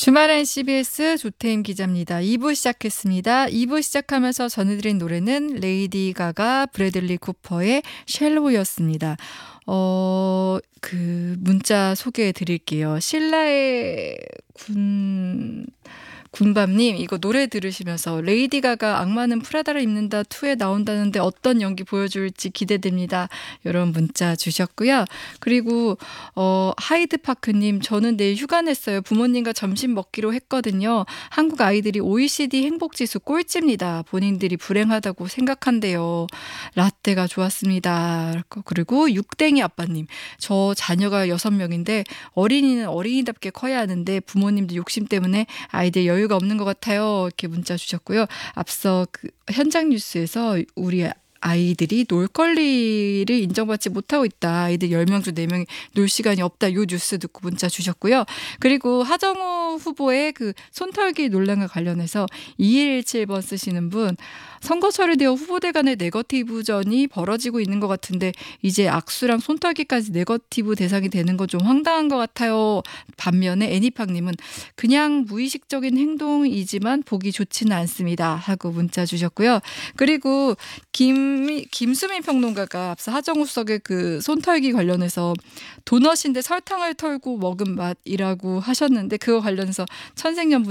주말엔 CBS 조태임 기자입니다. 2부 시작했습니다. 2부 시작하면서 전해드린 노래는 레이디 가가 브래들리 쿠퍼의 쉘로우였습니다. 문자 소개해 드릴게요. 신라의 군밤님, 이거 노래 들으시면서 레이디 가가 악마는 프라다를 입는다 2에 나온다는데 어떤 연기 보여줄지 기대됩니다. 이런 문자 주셨고요. 그리고 하이드파크님, 저는 내일 휴가 냈어요. 부모님과 점심 먹기로 했거든요. 한국 아이들이 OECD 행복지수 꼴찌입니다. 본인들이 불행하다고 생각한대요. 라떼가 좋았습니다. 그리고 육땡이 아빠님, 저 자녀가 6명인데 어린이는 어린이답게 커야 하는데 부모님들 욕심 때문에 아이들 여유가 없는 것 같아요. 이렇게 문자 주셨고요. 앞서 현장 뉴스에서 우리 아이들이 놀 권리를 인정받지 못하고 있다. 아이들 10명 중 4명이 놀 시간이 없다. 이 뉴스 듣고 문자 주셨고요. 그리고 하정우 후보의 손털기 논란과 관련해서 2117번 쓰시는 분, 선거 처리되어 후보들 간의 네거티브전이 벌어지고 있는 것 같은데 이제 악수랑 손털기까지 네거티브 대상이 되는 건 좀 황당한 것 같아요. 반면에 애니팡님은 그냥 무의식적인 행동이지만 보기 좋지는 않습니다. 하고 문자 주셨고요. 그리고 김수민 평론가가 앞서 하정우 수석의 손털기 관련해서 도넛인데 설탕을 털고 먹은 맛이라고 하셨는데 그거 관련해서 천생연분